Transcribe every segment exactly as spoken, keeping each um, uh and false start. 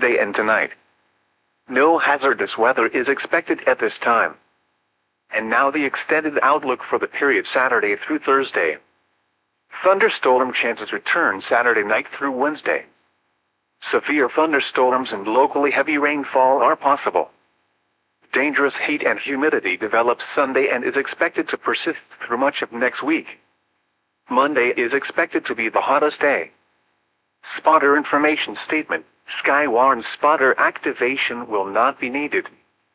today and tonight. No hazardous weather is expected at this time. And now the extended outlook for the period Saturday through Thursday. Thunderstorm chances return Saturday night through Wednesday. Severe thunderstorms and locally heavy rainfall are possible. Dangerous heat and humidity develops Sunday and is expected to persist through much of next week. Monday is expected to be the hottest day. Spotter information statement. Sky warns spotter activation will not be needed.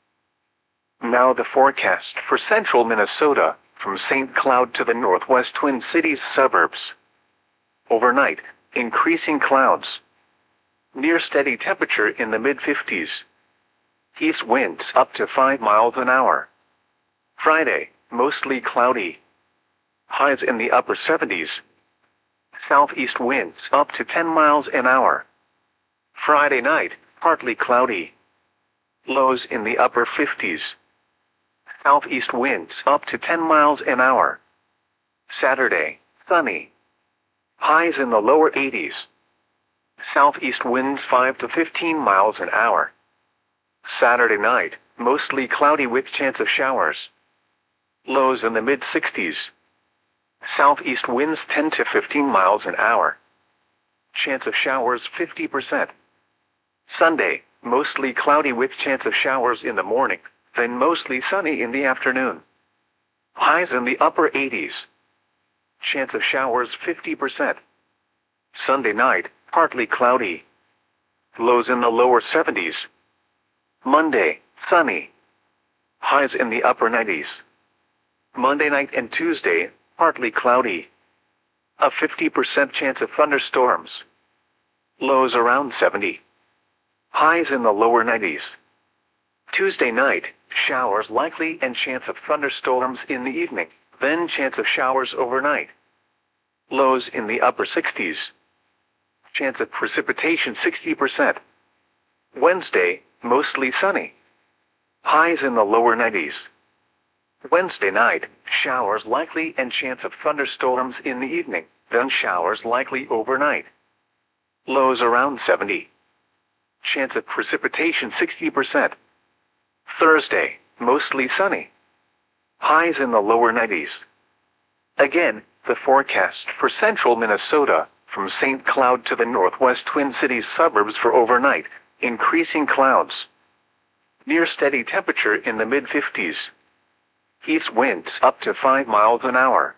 Now the forecast for central Minnesota, from Saint Cloud to the northwest Twin Cities suburbs. Overnight, increasing clouds. Near steady temperature in the mid fifties. East winds up to five miles an hour. Friday, mostly cloudy. Highs in the upper seventies. Southeast winds up to ten miles an hour. Friday night, partly cloudy. Lows in the upper fifties. Southeast winds up to ten miles an hour. Saturday, sunny. Highs in the lower eighties. Southeast winds five to fifteen miles an hour. Saturday night, mostly cloudy with chance of showers. Lows in the mid sixties. Southeast winds ten to fifteen miles an hour. Chance of showers fifty percent. Sunday, mostly cloudy with chance of showers in the morning, then mostly sunny in the afternoon. Highs in the upper eighties. Chance of showers fifty percent. Sunday night, partly cloudy. Lows in the lower seventies. Monday, sunny. Highs in the upper nineties. Monday night and Tuesday, partly cloudy. A fifty percent chance of thunderstorms. Lows around seventy. Highs in the lower nineties. Tuesday night, showers likely and chance of thunderstorms in the evening, then chance of showers overnight. Lows in the upper sixties. Chance of precipitation sixty percent. Wednesday, mostly sunny. Highs in the lower nineties. Wednesday night, showers likely and chance of thunderstorms in the evening, then showers likely overnight. Lows around seventy. Chance of precipitation sixty percent. Thursday, mostly sunny. Highs in the lower nineties. Again, the forecast for central Minnesota, from Saint Cloud to the northwest Twin Cities suburbs for overnight, increasing clouds. Near steady temperature in the mid fifties. East winds up to five miles an hour.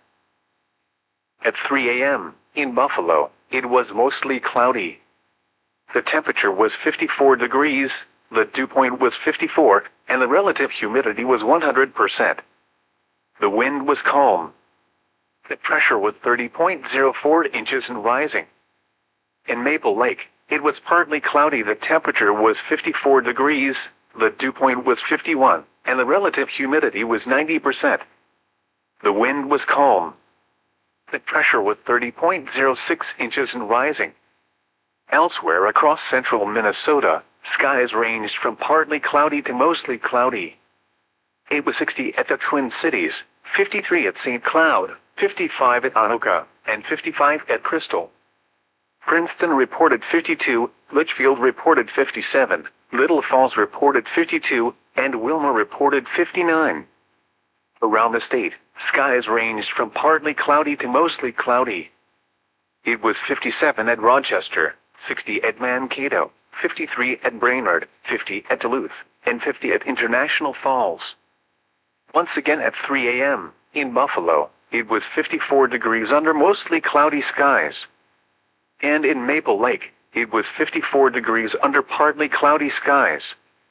At three A M, in Buffalo, it was mostly cloudy. The temperature was fifty-four degrees, the dew point was fifty-four, and the relative humidity was one hundred percent. The wind was calm. The pressure was thirty point zero four inches and rising. In Maple Lake, it was partly cloudy. The temperature was fifty-four degrees, the dew point was fifty-one, and the relative humidity was ninety percent. The wind was calm. The pressure was thirty point zero six inches and rising. Elsewhere across central Minnesota, skies ranged from partly cloudy to mostly cloudy. It was sixty at the Twin Cities, fifty-three at Saint Cloud, fifty-five at Anoka, and fifty-five at Crystal. Princeton reported fifty-two, Litchfield reported fifty-seven, Little Falls reported fifty-two, and Wilma reported fifty-nine. Around the state, skies ranged from partly cloudy to mostly cloudy. It was fifty-seven at Rochester, sixty at Mankato, fifty-three at Brainerd, fifty at Duluth, and fifty at International Falls. Once again at three A M, in Buffalo, it was fifty-four degrees under mostly cloudy skies. And in Maple Lake, it was fifty-four degrees under partly cloudy skies.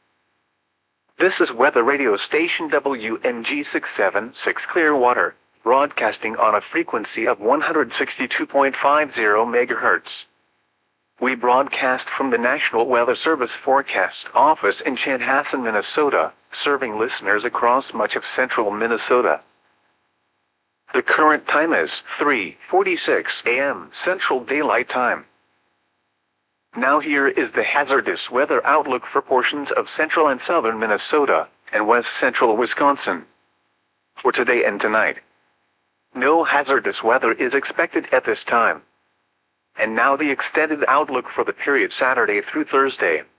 This is weather radio station W M G six seven six Clearwater, broadcasting on a frequency of one hundred sixty-two point five zero megahertz. We broadcast from the National Weather Service Forecast Office in Chanhassen, Minnesota, serving listeners across much of central Minnesota. The current time is three forty-six A M Central Daylight Time. Now here is the hazardous weather outlook for portions of central and southern Minnesota, and west central Wisconsin. For today and tonight. No hazardous weather is expected at this time. And now the extended outlook for the period Saturday through Thursday.